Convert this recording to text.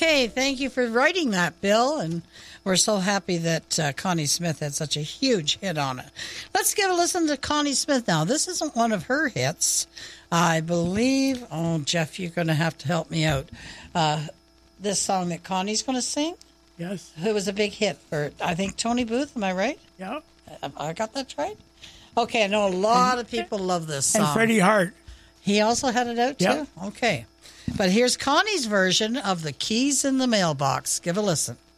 Okay, thank you for writing that, Bill. And we're so happy that Connie Smith had such a huge hit on it. Let's give a listen to Connie Smith now. This isn't one of her hits. I believe, oh, Jeff, you're going to have to help me out. This song that Connie's going to sing? Yes. It was a big hit for, I think, Tony Booth. Am I right? Yeah. I got that right? Okay, I know a lot of people love this song. And Freddie Hart. He also had it out, too? Yep. Okay. But here's Connie's version of The Keys in the Mailbox. Give a listen.